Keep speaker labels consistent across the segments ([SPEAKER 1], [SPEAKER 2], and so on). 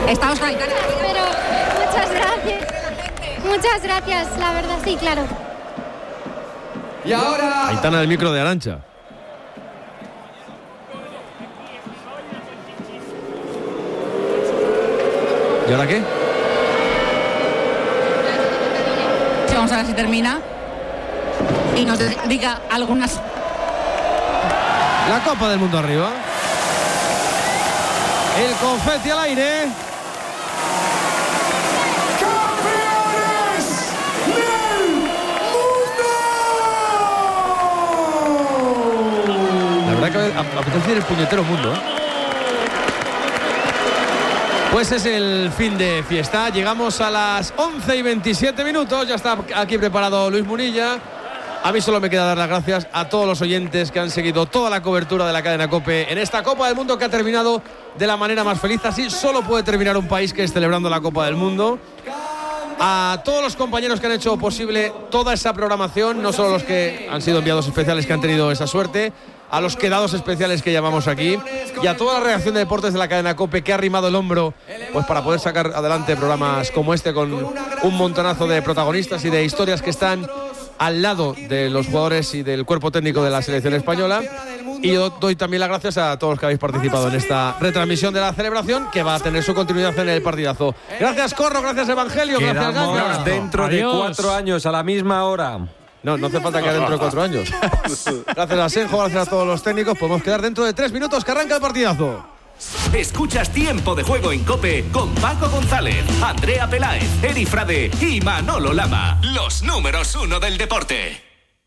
[SPEAKER 1] Estamos con Aitana.
[SPEAKER 2] Pero muchas gracias, la verdad, sí, claro.
[SPEAKER 3] Y ahora...
[SPEAKER 4] Aitana del micro de Arantxa. ¿Y ahora qué?
[SPEAKER 1] Sí, vamos a ver si termina. Y nos diga algunas...
[SPEAKER 4] La Copa del Mundo arriba. El confeti al aire.
[SPEAKER 3] ¡Campeones del mundo!
[SPEAKER 4] La verdad que apetece decir el puñetero mundo, ¿eh? Pues es el fin de fiesta. Llegamos a las 11:27. Ya está aquí preparado Luis Munilla. A mí solo me queda dar las gracias a todos los oyentes que han seguido toda la cobertura de la cadena COPE en esta Copa del Mundo, que ha terminado de la manera más feliz. Así solo puede terminar un país, que es celebrando la Copa del Mundo. A todos los compañeros que han hecho posible toda esa programación, no solo los que han sido enviados especiales, que han tenido esa suerte, a los quedados especiales que llamamos aquí, y a toda la redacción de deportes de la cadena COPE, que ha arrimado el hombro pues para poder sacar adelante programas como este, con un montonazo de protagonistas y de historias que están al lado de los jugadores y del cuerpo técnico de la selección española. Y yo doy también las gracias a todos los que habéis participado en esta retransmisión de la celebración, que va a tener su continuidad en el partidazo. Gracias, Corro, gracias, Evangelio, gracias, Ganga.
[SPEAKER 5] Dentro de 4 años, a la misma hora.
[SPEAKER 4] No hace falta que dentro de 4 años. Gracias a Senjo, gracias a todos los técnicos. Podemos quedar dentro de 3 minutos, que arranca el partidazo.
[SPEAKER 6] Escuchas Tiempo de Juego en COPE con Paco González, Andrea Peláez, Eri Frade y Manolo Lama. Los números 1 del deporte.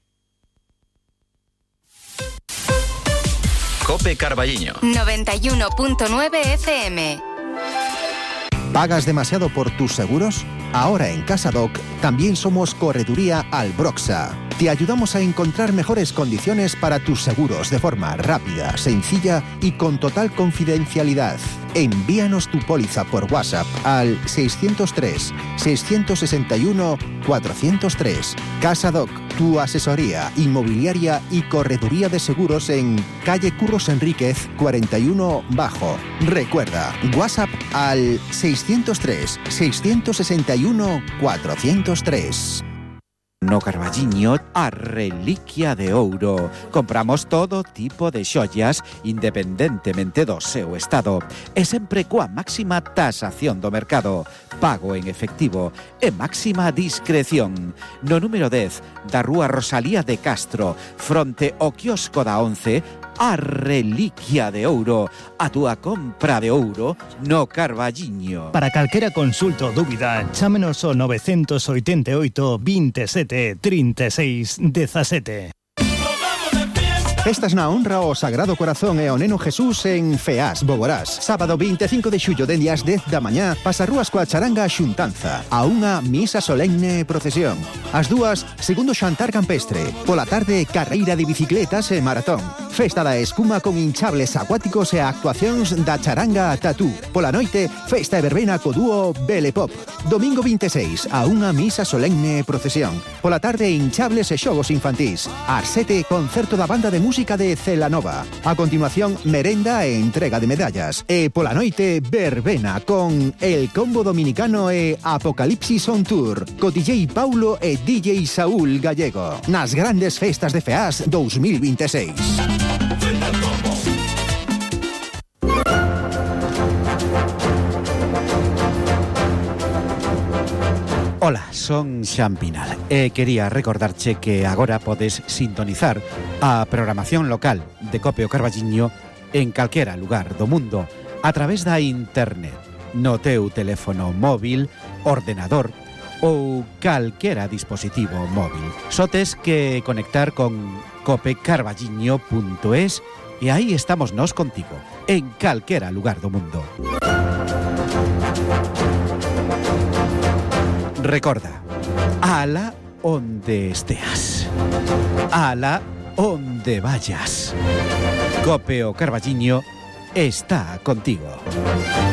[SPEAKER 6] COPE Carballiño
[SPEAKER 7] 91.9 FM.
[SPEAKER 8] ¿Pagas demasiado por tus seguros? Ahora en CasaDoc también somos Correduría Albroxa. Te ayudamos a encontrar mejores condiciones para tus seguros de forma rápida, sencilla y con total confidencialidad. Envíanos tu póliza por WhatsApp al 603-661-403. CasaDoc, tu asesoría inmobiliaria y correduría de seguros en calle Curros Enríquez 41 Bajo. Recuerda, WhatsApp al 603-661-403.
[SPEAKER 9] No Carballiño, a Reliquia de Ouro. Compramos todo tipo de xoias independentemente do seu estado e sempre coa máxima tasación do mercado, pago en efectivo e máxima discreción. No número 10 da Rúa Rosalía de Castro, fronte ao quiosco da 11, a Reliquia de Ouro, a túa compra de ouro no Carballiño.
[SPEAKER 10] Para calquera consulta ou dúbida, chámenos ao 988 27 36 17.
[SPEAKER 8] Festas na honra ao Sagrado Corazón e ao Neno Jesús en Feás, Bogorás. Sábado 25 de xullo, dende as 10 da mañá, pasarrúas coa charanga xuntanza. A unha misa solemne e procesión. As dúas, segundo xantar campestre. Pola tarde, carreira de bicicletas e maratón. Festa da espuma con hinchables acuáticos e actuacións da charanga Tatú. Pola noite, festa e verbena co dúo Belepop. Domingo 26, a unha misa solemne e procesión. Pola tarde, hinchables e xogos infantís. Ás 7, concerto da banda de música de Celanova. A continuación, merenda e entrega de medallas. E pola noite, verbena con El Combo Dominicano e Apocalipsis on Tour, co DJ Paulo e DJ Saúl Gallego. Nas grandes festas de Feás 2026.
[SPEAKER 9] Ola, son Xan Pinal e quería recordarche que agora podes sintonizar a programación local de COPE o Carballiño en calquera lugar do mundo a través da internet, no teu teléfono móvil, ordenador ou calquera dispositivo móvil. Só tes que conectar con copecarballiño.es e aí estamos nós contigo, en calquera lugar do mundo. Recorda, ala onde esteas, ala onde vayas. COPE o Carballiño está contigo.